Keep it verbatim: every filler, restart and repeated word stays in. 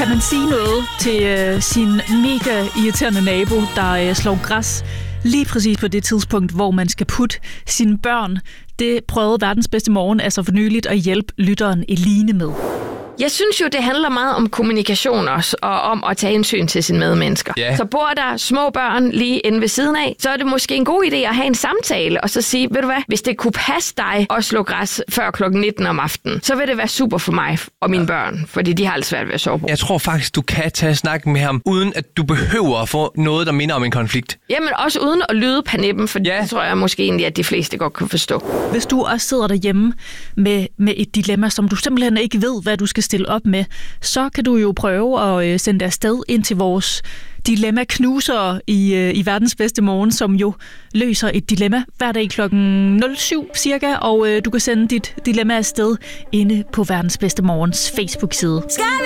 Kan man sige noget til øh, sin mega irriterende nabo, der øh, slår græs lige præcis på det tidspunkt, hvor man skal putte sine børn? Det prøvede Verdens Bedste Morgen altså for nyligt at hjælpe lytteren Eline med. Jeg synes jo, det handler meget om kommunikation også, og om at tage hensyn til sine medmennesker. Yeah. Så bor der små børn lige inde ved siden af, så er det måske en god idé at have en samtale, og så sige, ved du hvad, hvis det kunne passe dig at slå græs før klokken nitten om aftenen, så vil det være super for mig og mine børn, fordi de har alt svært ved at sove på. Jeg tror faktisk, du kan tage snakken med ham, uden at du behøver at få noget, der minder om en konflikt. Jamen også uden at lyde panippen, for Ja. det tror jeg måske egentlig, at de fleste godt kan forstå. Hvis du også sidder derhjemme med, med et dilemma, som du simpelthen ikke ved, hvad du skal stille op med, så kan du jo prøve at øh, sende det afsted ind til vores dilemma-knusere i, øh, i Verdens Bedste Morgen, som jo løser et dilemma hver dag klokken nul syv cirka, og øh, du kan sende dit dilemma afsted inde på Verdens Bedste Morgens Facebook-side.